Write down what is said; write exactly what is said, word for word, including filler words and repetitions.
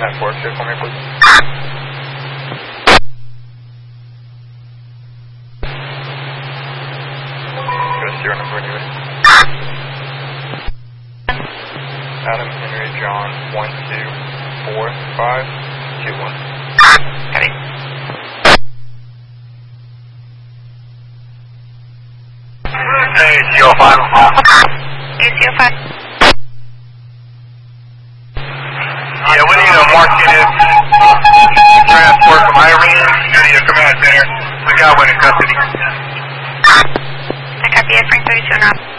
that fork here for me, please? Go to zero number when you're ready. Adam Henry John one two four five two one. Ready. Hey, zero five. Hey, zero five. Yeah, we need a marketed transport from Irene to the command center. We got one in custody. I copy it, Frank thirty-two and up.